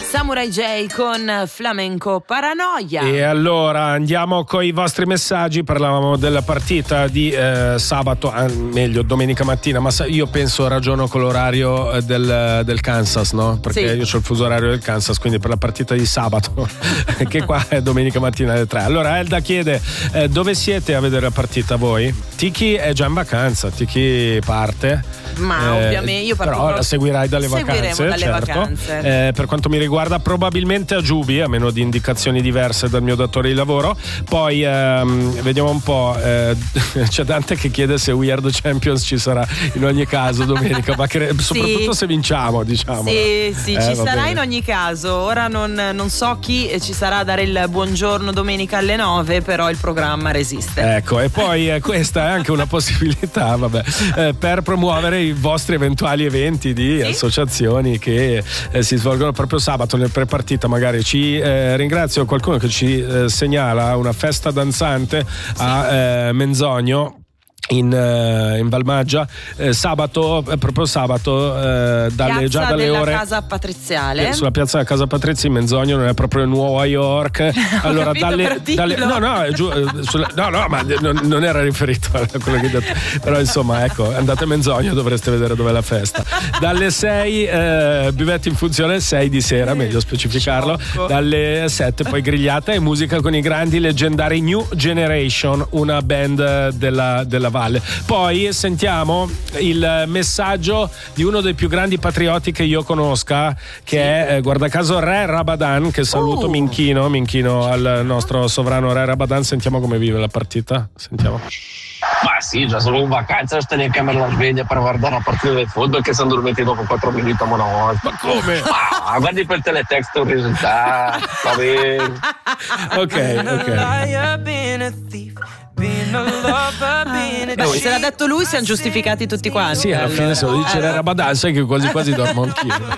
Samurai J con Flamenco Paranoia. E allora andiamo con i vostri messaggi. Parlavamo della partita di sabato, meglio domenica mattina, ma io penso ragiono con l'orario del Kansas, no? Perché io ho il fuso orario del Kansas, quindi per la partita di sabato che qua è domenica mattina alle 3. Allora Elda chiede dove siete a vedere la partita voi? Tiki è già in vacanza, Tiki parte. Ma ovviamente io però la seguirai dalle vacanze, vacanze. Per quanto mi riguarda probabilmente a Giubi, a meno di indicazioni diverse dal mio datore di lavoro. Poi vediamo un po', c'è Dante che chiede se We Are The Champions ci sarà in ogni caso domenica, ma soprattutto se vinciamo, diciamo. Sì, ci sarà bene. in ogni caso. Ora non so chi ci sarà a dare il buongiorno domenica alle 9, però il programma resiste. Ecco, e poi questa è anche una possibilità, per promuovere i vostri eventuali eventi di associazioni che si svolgono proprio sabato nel pre-partita. Magari ci ringrazio qualcuno che ci segnala una festa danzante a Menzogno in Valmaggia proprio sabato già dalle della ore Casa Patriziale, sulla piazza della Casa Patrizia in Menzogno, non è proprio Nuova York. Allora dalle ma non era riferito a quello che ho detto, però insomma ecco, andate a Menzogno, dovreste vedere dov'è la festa. Dalle 6 bivetti in funzione, 6 di sera, meglio specificarlo. Dalle 7 poi grigliata e musica con i grandi leggendari New Generation, una band della Valle. Poi sentiamo il messaggio di uno dei più grandi patrioti che io conosca, che è guarda caso Re Rabadan, che saluto. Minchino al nostro sovrano Re Rabadan. Sentiamo come vive la partita, sentiamo. Ma sì, già sono in vacanza, sto in camera la sveglia per guardare la partita del football che sono dormiti dopo 4 minuti a una volta. Ma come? Guardi per teletesto il risultato, va bene. Se l'ha detto lui, siamo giustificati tutti quanti. Sì, alla fine se lo dice Rabadan, sai che quasi dormo anch'io.